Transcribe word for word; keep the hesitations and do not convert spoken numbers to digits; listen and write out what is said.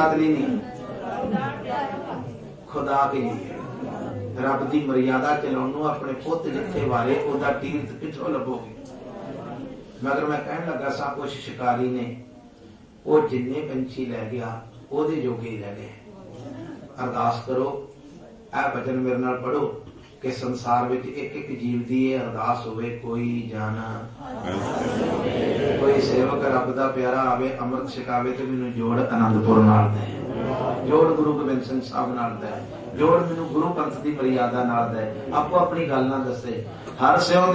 जात ली नहीं, खुदा के लिए। रब की मर्यादा चलाउण अपने पुत जिथे वारे ओदा तीर्थ किथों लभोगे। मगर मैं कहन लगा सा कुछ शिकारी ने वो जिन्ने पंछी लै गया ओदे जोगे ही रह गए। अरदास करो, ऐ भजन मेरे नाल पढ़ो कि संसार विच एक एक जीव दी अरदास होवे, कोई जाना कोई सेवक रब दा प्यारा आवे अमृत छकावे ते मैनूं जोड़ आनंदपुर नाल दे, जोड़ गुरु गोबिंद सिंह साहब नाल दे, जोड़ मैनूं गुरु पंथ दी मर्यादा नाल दे। आपो अपनी गल ना दसे। हर सिओ